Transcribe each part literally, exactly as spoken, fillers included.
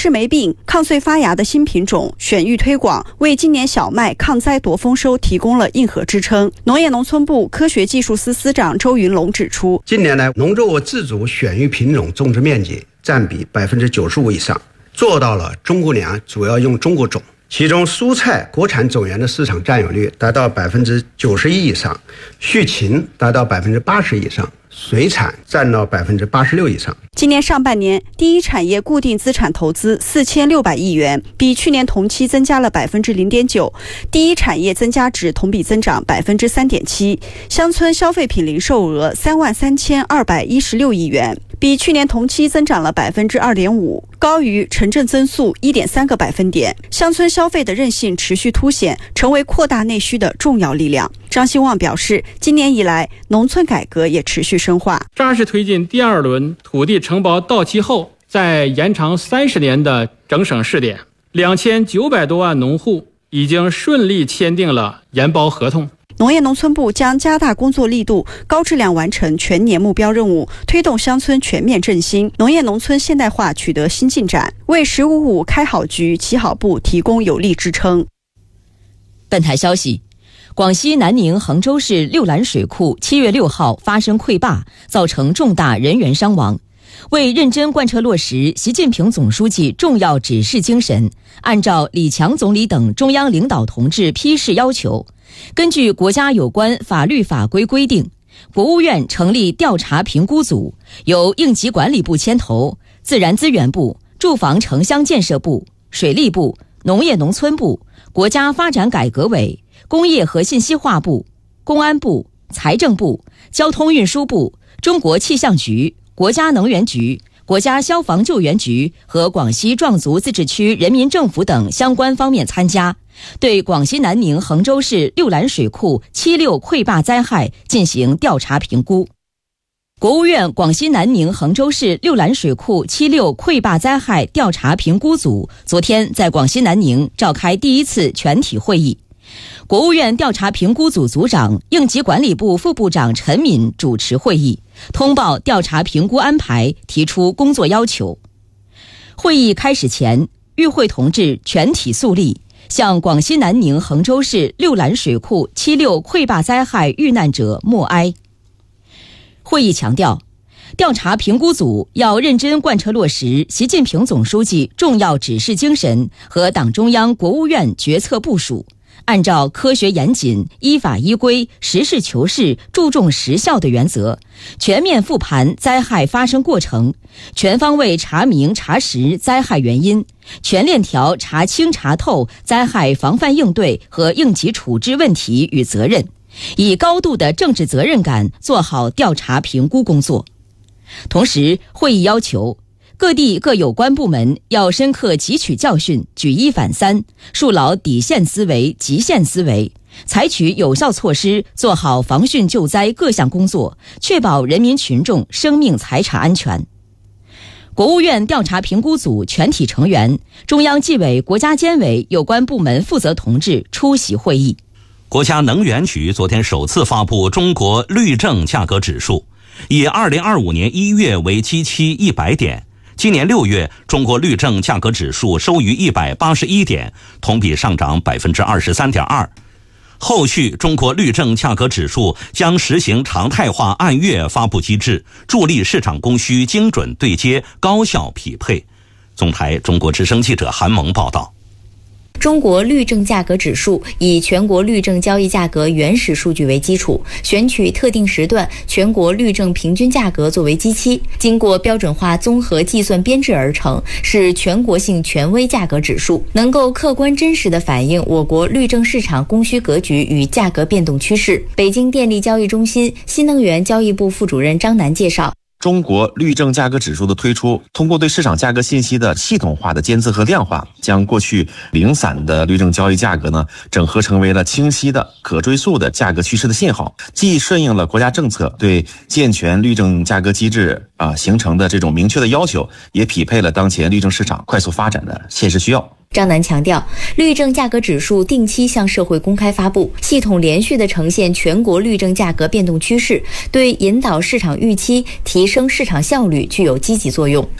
赤霉病、抗穗发芽的新品种选育推广，为今年小麦抗灾夺丰收提供了硬核支撑。农业农村部科学技术司司长周云龙指出， 近年来农作物自主选育品种种植面积占比百分之九十五以上，做到了中国粮主要用中国种。其中蔬菜国产种源的市场占有率达到百分之九十一以上，畜禽达到百分之八十以上，水产占到百分之八十六以上。 今年上半年，第一产业固定资产投资四千六百亿元，比去年同期增加了百分之零点九，第一产业增加值同比增长百分之三点七。乡村消费品零售额三万三千二百一十六亿元，比去年同期增长了百分之二点五，高于城镇增速一点三个百分点。乡村消费的韧性持续凸显，成为扩大内需的重要力量。张兴旺表示，今年以来，农村改革也持续深化， 扎实推进第二轮土地承包到期后再延长三十年的整省试点，两千九百多万农户已经顺利签订了研包合同。 农业农村部将加大工作力度，高质量完成全年目标任务，推动乡村全面振兴，农业农村现代化取得新进展，为十五五开好局、起好步提供有力支撑。 本台消息，广西南宁衡州市六兰水库七月六号发生溃坝，造成重大人员伤亡。为认真贯彻落实习近平总书记重要指示精神，按照李强总理等中央领导同志批示要求，根据国家有关法律法规规定，国务院成立调查评估组，由应急管理部牵头，自然资源部、住房城乡建设部、水利部、农业农村部、国家发展改革委、工业和信息化部、公安部、财政部、交通运输部、中国气象局、国家能源局、国家消防救援局和广西壮族自治区人民政府等相关方面参加，对广西南宁衡州市六兰水库七六溃坝灾害进行调查评估。国务院广西南宁衡州市六兰水库七六溃坝灾害调查评估组昨天在广西南宁召开第一次全体会议。国务院调查评估组组长、应急管理部副部长陈敏主持会议，通报调查评估安排，提出工作要求。会议开始前，与会同志全体肃立，向广西南宁衡州市六兰水库七六溃坝灾害遇难者默哀。会议强调，调查评估组要认真贯彻落实习近平总书记重要指示精神和党中央、国务院决策部署，按照科学严谨、依法依规、实事求是、注重实效的原则，全面复盘灾害发生过程，全方位查明查实灾害原因，全链条查清查透灾害防范应对和应急处置问题与责任，以高度的政治责任感做好调查评估工作。同时，会议要求各地各有关部门要深刻汲取教训，举一反三，树牢底线思维、极限思维，采取有效措施，做好防汛救灾各项工作，确保人民群众生命财产安全。国务院调查评估组全体成员、中央纪委国家监委有关部门负责同志出席会议。 国家能源局昨天首次发布中国绿证价格指数，以二零二五年一月为基期一百点。今年六月，中国绿证价格指数收于一百八十一点，同比上涨百分之二十三点二。后续，中国绿证价格指数将实行常态化按月发布机制，助力市场供需精准对接、高效匹配。总台中国之声记者韩萌报道。 中国绿证价格指数以全国绿证交易价格原始数据为基础，选取特定时段全国绿证平均价格作为基期，经过标准化综合计算编制而成，是全国性权威价格指数，能够客观真实地反映我国绿证市场供需格局与价格变动趋势。北京电力交易中心新能源交易部副主任张楠介绍， 中国绿证价格指数的推出，通过对市场价格信息的系统化的监测和量化，将过去零散的绿证交易价格呢，整合成为了清晰的、可追溯的价格趋势的信号，既顺应了国家政策对健全绿证价格机制啊形成的这种明确的要求，也匹配了当前绿证市场快速发展的现实需要。 张楠强调，绿证价格指数定期向社会公开发布，系统连续地呈现全国绿证价格变动趋势，对引导市场预期、提升市场效率具有积极作用。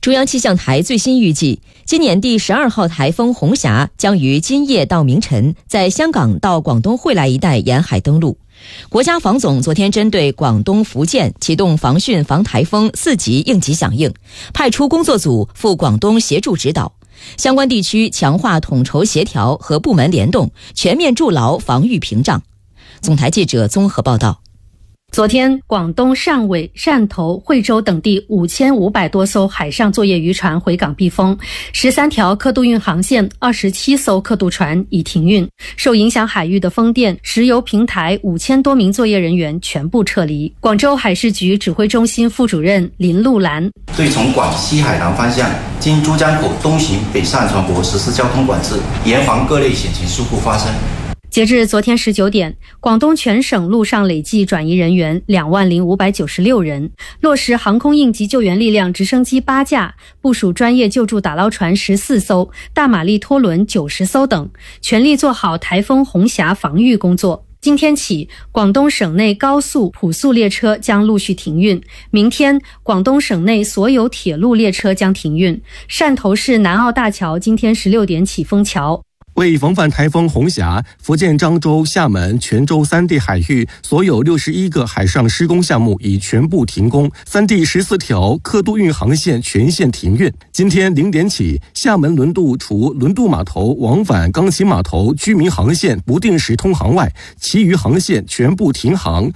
中央气象台最新预计，今年第十二号台风红霞将于今夜到明晨在香港到广东惠来一带沿海登陆。国家防总昨天针对广东、福建启动防汛防台风四级应急响应，派出工作组赴广东协助指导，相关地区强化统筹协调和部门联动，全面筑牢防御屏障。总台记者综合报道。 昨天，广东汕尾、汕头、惠州等地五千五百多艘海上作业渔船回港避风，十三条客渡运航线、二十七艘客渡船已停运。受影响海域的风电、石油平台五千多名作业人员全部撤离。广州海事局指挥中心副主任林路兰对从广西海南方向经珠江口东行北上船舶实施交通管制，严防各类险情事故发生。 截至昨天十九点，广东全省陆上累计转移人员两万零五百九十六人，落实航空应急救援力量直升机八架，部署专业救助打捞船十四艘，大马力拖轮九十艘等，全力做好台风红霞防御工作。今天起，广东省内高速、普速列车将陆续停运。明天，广东省内所有铁路列车将停运。汕头市南澳大桥今天十六点起封桥。 为防范台风红霞，福建漳州、厦门、泉州三地海域所有六十一个海上施工项目已全部停工，三地十四条客渡运航线全线停运。今天零点起，厦门轮渡除轮渡码头往返钢琴码头居民航线不定时通航外，其余航线全部停航。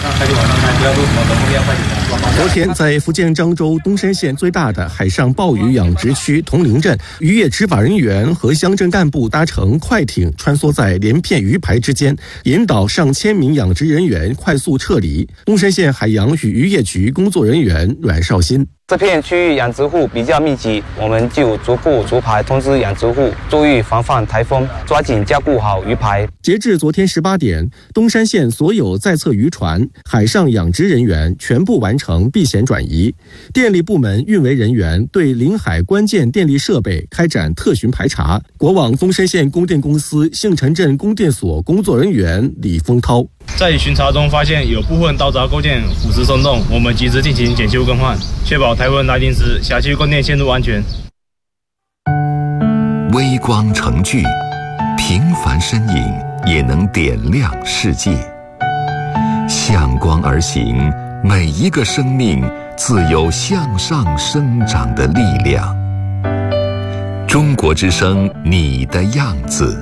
昨天，在福建漳州东山县最大的海上鲍鱼养殖区铜陵镇，渔业执法人员和乡镇干部搭乘快艇穿梭在连片鱼排之间，引导上千名养殖人员快速撤离。东山县海洋与渔业局工作人员阮绍新。 这片区域养殖户比较密集，我们就逐户逐排通知养殖户注意防范台风，抓紧加固好鱼排。 截至昨天十八点，东山县所有在侧渔船、海上养殖人员全部完成避险转移。电力部门运维人员对临海关键电力设备开展特巡排查。国网东山县供电公司杏城镇供电所工作人员李峰涛。 在巡查中发现有部分道闸构件腐蚀松动，我们及时进行检修更换，确保台风来临时辖区供电线路安全。 微光成炬，平凡身影也能点亮世界。向光而行，每一个生命自有向上生长的力量。中国之声，你的样子。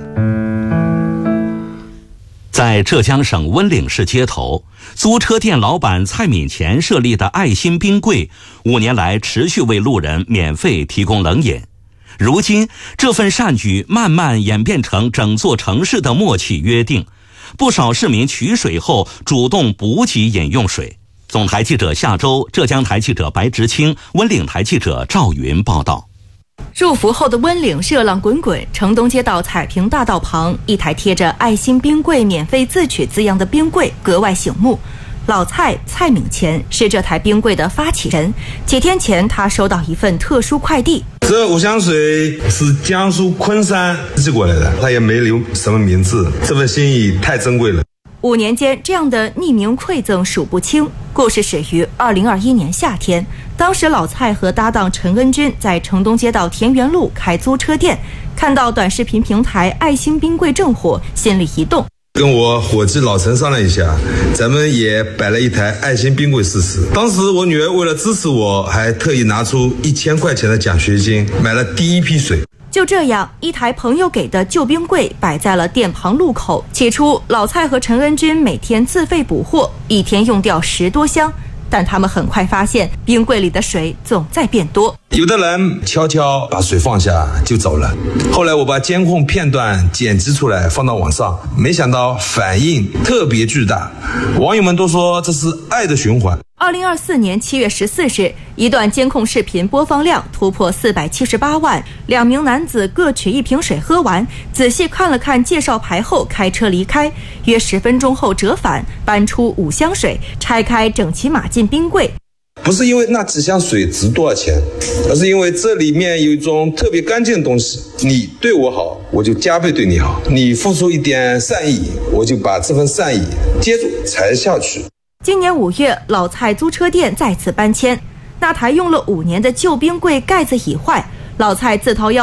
在浙江省温岭市街头，租车店老板蔡敏前设立的爱心冰柜，五年来持续为路人免费提供冷饮。如今，这份善举慢慢演变成整座城市的默契约定，不少市民取水后主动补给饮用水。总台记者夏周，浙江台记者白直清，温岭台记者赵云报道。 入伏后的温岭热浪滚滚，城东街道彩屏大道旁，一台贴着爱心冰柜免费自取字样的冰柜格外醒目。老蔡蔡敏前是这台冰柜的发起人，几天前他收到一份特殊快递。 这五箱水是江苏昆山寄过来的，他也没留什么名字，这份心意太珍贵了。 五年间，这样的匿名馈赠数不清。故事始于二零二一年夏天，当时老蔡和搭档陈恩军在城东街道田园路开租车店，看到短视频平台爱心冰柜正火，心里一动， 跟我伙计老陈商量一下，咱们也摆了一台爱心冰柜试试。当时我女儿为了支持我，还特意拿出一千块钱的奖学金，买了第一批水。 就这样，一台朋友给的旧冰柜摆在了店旁路口。起初，老蔡和陈恩军每天自费补货，一天用掉十多箱。但他们很快发现，冰柜里的水总在变多。 有的人悄悄把水放下就走了。后来我把监控片段剪辑出来放到网上，没想到反应特别巨大，网友们都说这是爱的循环。 二零二四年七月十四日，一段监控视频播放量突破四百七十八万。两名男子各取一瓶水喝完，仔细看了看介绍牌后开车离开。约十分钟后折返，搬出五箱水，拆开整齐码进冰柜。 不是因为那几箱水值多少钱，而是因为这里面有一种特别干净的东西。你对我好，我就加倍对你好；你付出一点善意，我就把这份善意接住才下去。 今年五月，老蔡租车店再次搬迁， 那台用了五年的旧冰柜盖子已坏，老蔡自掏腰